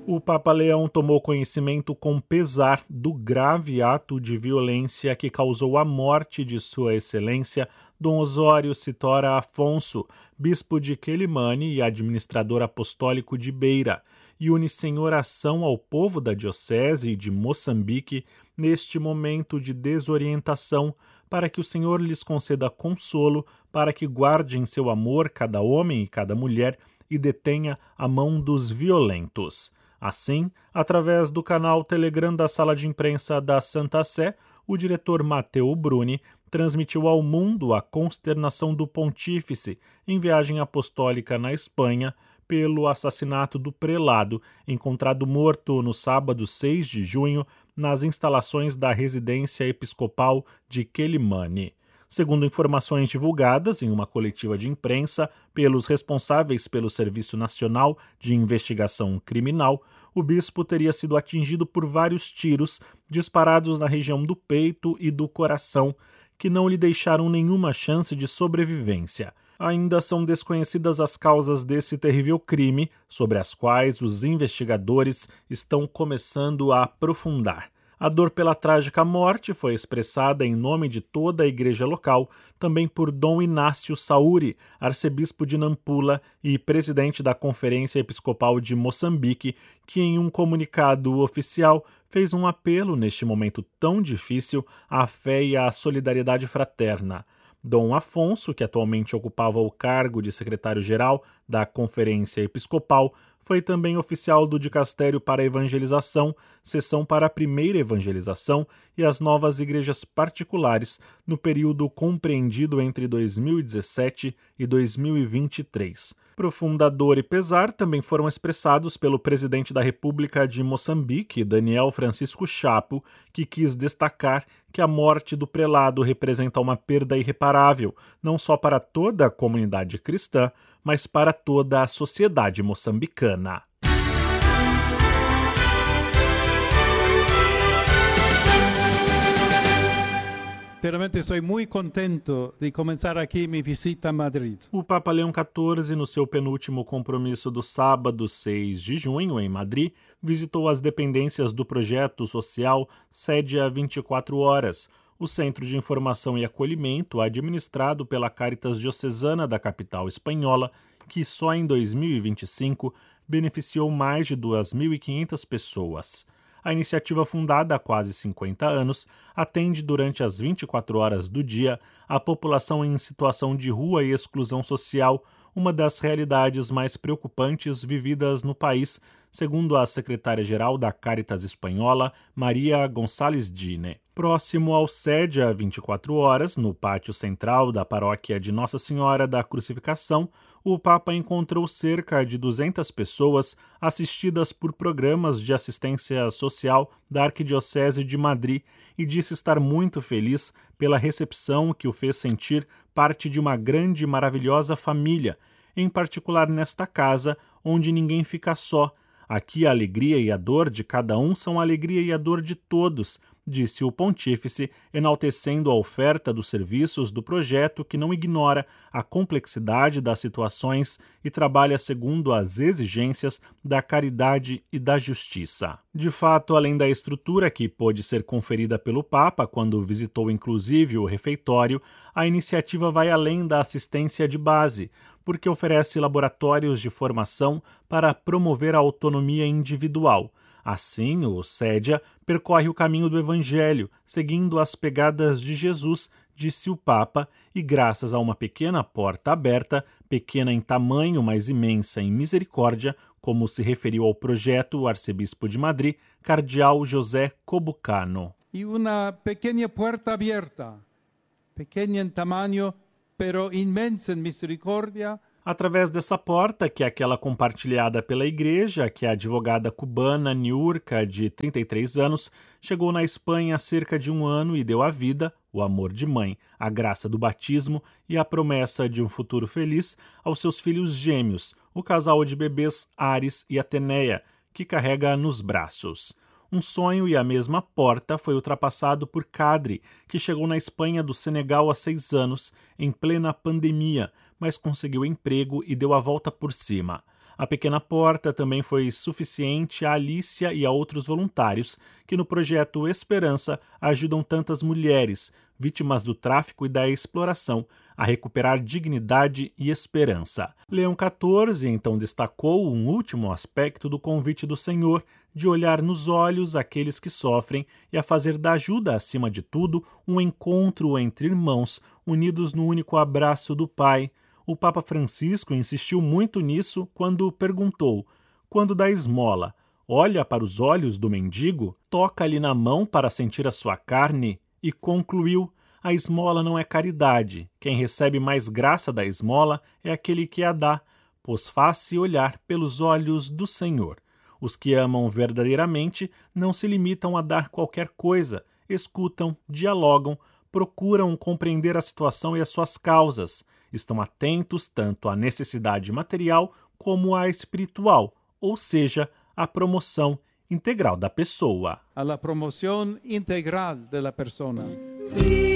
O Papa Leão tomou conhecimento com pesar do grave ato de violência que causou a morte de Sua Excelência Dom Osório Citora Afonso, bispo de Quelimane e administrador apostólico de Beira, e une-se em oração ao povo da diocese de Moçambique neste momento de desorientação, para que o Senhor lhes conceda consolo, para que guarde em seu amor cada homem e cada mulher e detenha a mão dos violentos. Assim, através do canal Telegram da Sala de Imprensa da Santa Sé, o diretor Matteo Bruni transmitiu ao mundo a consternação do pontífice em viagem apostólica na Espanha pelo assassinato do prelado, encontrado morto no sábado 6 de junho nas instalações da residência episcopal de Quelimane. Segundo informações divulgadas em uma coletiva de imprensa pelos responsáveis pelo Serviço Nacional de Investigação Criminal, o bispo teria sido atingido por vários tiros disparados na região do peito e do coração, que não lhe deixaram nenhuma chance de sobrevivência. Ainda são desconhecidas as causas desse terrível crime, sobre as quais os investigadores estão começando a aprofundar. A dor pela trágica morte foi expressada em nome de toda a igreja local, também por Dom Inácio Sauri, arcebispo de Nampula e presidente da Conferência Episcopal de Moçambique, que em um comunicado oficial fez um apelo neste momento tão difícil à fé e à solidariedade fraterna. Dom Afonso, que atualmente ocupava o cargo de secretário-geral da Conferência Episcopal, foi também oficial do Dicastério para a Evangelização, seção para a primeira evangelização e as novas igrejas particulares, no período compreendido entre 2017 e 2023. Profunda dor e pesar também foram expressados pelo presidente da República de Moçambique, Daniel Francisco Chapo, que quis destacar que a morte do prelado representa uma perda irreparável, não só para toda a comunidade cristã, mas para toda a sociedade moçambicana. Realmente estou muito contente de começar aqui minha visita a Madrid. O Papa Leão XIV, no seu penúltimo compromisso do sábado 6 de junho, em Madrid, visitou as dependências do projeto social Sede a 24 Horas, o Centro de Informação e Acolhimento administrado pela Caritas Diocesana da capital espanhola, que só em 2025 beneficiou mais de 2.500 pessoas. A iniciativa, fundada há quase 50 anos, atende durante as 24 horas do dia a população em situação de rua e exclusão social, uma das realidades mais preocupantes vividas no país, segundo a secretária-geral da Caritas Espanhola, Maria Gonçalves Dine. Próximo ao Sede a 24 horas, no pátio central da paróquia de Nossa Senhora da Crucificação, o Papa encontrou cerca de 200 pessoas assistidas por programas de assistência social da Arquidiocese de Madrid e disse estar muito feliz pela recepção que o fez sentir parte de uma grande e maravilhosa família, em particular nesta casa, onde ninguém fica só. Aqui a alegria e a dor de cada um são a alegria e a dor de todos, disse o pontífice, enaltecendo a oferta dos serviços do projeto que não ignora a complexidade das situações e trabalha segundo as exigências da caridade e da justiça. De fato, além da estrutura que pôde ser conferida pelo Papa quando visitou inclusive o refeitório, a iniciativa vai além da assistência de base, porque oferece laboratórios de formação para promover a autonomia individual. Assim, o Sédia percorre o caminho do Evangelho, seguindo as pegadas de Jesus, disse o Papa, e graças a uma pequena porta aberta, pequena em tamanho, mas imensa em misericórdia, como se referiu ao projeto o arcebispo de Madrid, cardeal José Cobucano. E uma pequena porta aberta, pequena em tamanho, pero imensa em misericórdia. Através dessa porta, que é aquela compartilhada pela igreja, que a advogada cubana Niurka, de 33 anos, chegou na Espanha há cerca de 1 ano e deu a vida, o amor de mãe, a graça do batismo e a promessa de um futuro feliz aos seus filhos gêmeos, o casal de bebês Ares e Ateneia, que carrega nos braços. Um sonho e a mesma porta foi ultrapassado por Kadri, que chegou na Espanha do Senegal há 6 anos, em plena pandemia, mas conseguiu emprego e deu a volta por cima. A pequena porta também foi suficiente a Alicia e a outros voluntários que no projeto Esperança ajudam tantas mulheres, vítimas do tráfico e da exploração, a recuperar dignidade e esperança. Leão XIV então destacou um último aspecto do convite do Senhor, de olhar nos olhos aqueles que sofrem e a fazer da ajuda, acima de tudo, um encontro entre irmãos, unidos no único abraço do Pai. O Papa Francisco insistiu muito nisso quando perguntou: quando dá esmola, olha para os olhos do mendigo, toca-lhe na mão para sentir a sua carne? E concluiu: a esmola não é caridade. Quem recebe mais graça da esmola é aquele que a dá, pois faz-se olhar pelos olhos do Senhor. Os que amam verdadeiramente não se limitam a dar qualquer coisa, escutam, dialogam, procuram compreender a situação e as suas causas. Estão atentos tanto à necessidade material como à espiritual, ou seja, à promoção integral da pessoa. A la promoción integral de la persona.